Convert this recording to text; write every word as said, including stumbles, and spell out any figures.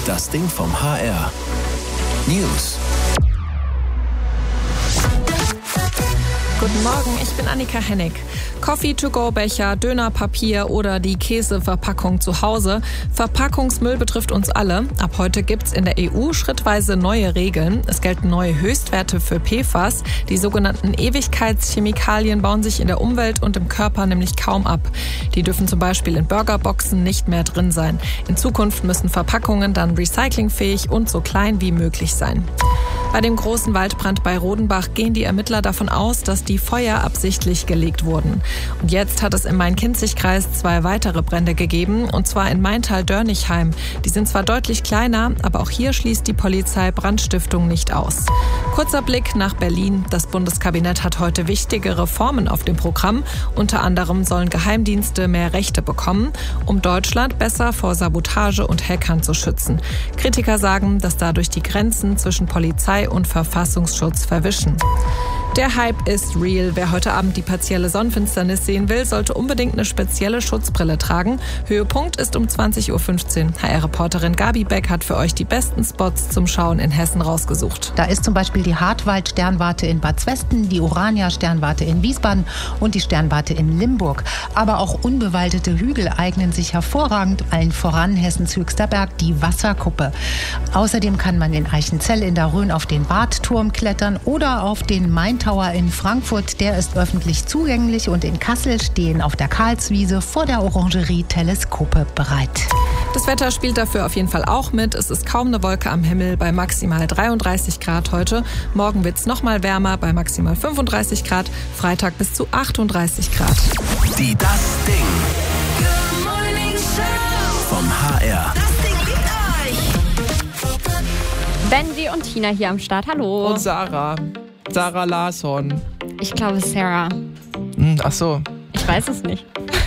Das Ding vom H R. News. Guten Morgen, ich bin Annika Hennig. Coffee-to-go-Becher, Dönerpapier oder die Käseverpackung zu Hause. Verpackungsmüll betrifft uns alle. Ab heute gibt's in der E U schrittweise neue Regeln. Es gelten neue Höchstwerte für P F A S. Die sogenannten Ewigkeitschemikalien bauen sich in der Umwelt und im Körper nämlich kaum ab. Die dürfen zum Beispiel in Burgerboxen nicht mehr drin sein. In Zukunft müssen Verpackungen dann recyclingfähig und so klein wie möglich sein. Bei dem großen Waldbrand bei Rodenbach gehen die Ermittler davon aus, dass die Feuer absichtlich gelegt wurden. Und jetzt hat es im Main-Kinzig-Kreis zwei weitere Brände gegeben, und zwar in Maintal-Dörnichheim. Die sind zwar deutlich kleiner, aber auch hier schließt die Polizei Brandstiftung nicht aus. Kurzer Blick nach Berlin. Das Bundeskabinett hat heute wichtige Reformen auf dem Programm. Unter anderem sollen Geheimdienste mehr Rechte bekommen, um Deutschland besser vor Sabotage und Hackern zu schützen. Kritiker sagen, dass dadurch die Grenzen zwischen Polizei und Verfassungsschutz verwischen. Der Hype ist real. Wer heute Abend die partielle Sonnenfinsternis sehen will, sollte unbedingt eine spezielle Schutzbrille tragen. Höhepunkt ist um zwanzig Uhr fünfzehn. H R-Reporterin Gabi Beck hat für euch die besten Spots zum Schauen in Hessen rausgesucht. Da ist zum Beispiel die Hartwald-Sternwarte in Bad Zwesten, die Urania-Sternwarte in Wiesbaden und die Sternwarte in Limburg. Aber auch unbewaldete Hügel eignen sich hervorragend, allen voran Hessens höchster Berg, die Wasserkuppe. Außerdem kann man in Eichenzell in der Rhön auf den Badturm klettern oder auf den Main Tower in Frankfurt, der ist öffentlich zugänglich, und in Kassel stehen auf der Karlswiese vor der Orangerie Teleskope bereit. Das Wetter spielt dafür auf jeden Fall auch mit. Es ist kaum eine Wolke am Himmel bei maximal dreiunddreißig Grad heute. Morgen wird es noch mal wärmer bei maximal fünfunddreißig Grad. Freitag bis zu achtunddreißig Grad. Die Das Ding. Good Morning Show. Vom H R. Das Ding liebt euch. Benji und Tina hier am Start. Hallo. Und Sarah. Sarah Larsson. Ich glaube Sarah. Hm, ach so. Ich weiß es nicht.